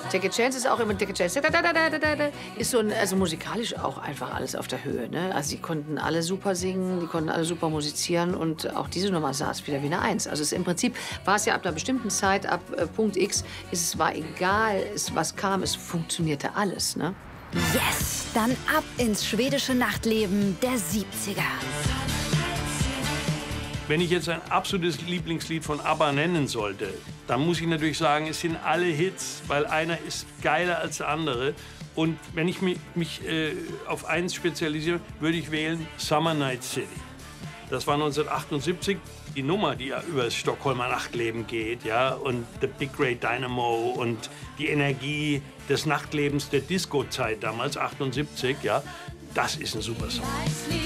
Take a Chance ist auch immer Take a Chance. Ist so also musikalisch auch einfach alles auf der Höhe. Ne? Also die konnten alle super singen, die konnten alle super musizieren und auch diese Nummer saß wieder wie eine Eins. Also im Prinzip war es ja ab einer bestimmten Zeit, ab Punkt X, war egal, was kam, es funktionierte alles. Ne? Yes, dann ab ins schwedische Nachtleben der 70er. Wenn ich jetzt ein absolutes Lieblingslied von ABBA nennen sollte, dann muss ich natürlich sagen, es sind alle Hits, weil einer ist geiler als der andere. Und wenn ich mich auf eins spezialisiere, würde ich wählen Summer Night City. Das war 1978 die Nummer, die ja über das Stockholmer Nachtleben geht, ja, und The Big Great Dynamo und die Energie des Nachtlebens der Disco-Zeit damals, 78, ja, das ist ein super Song.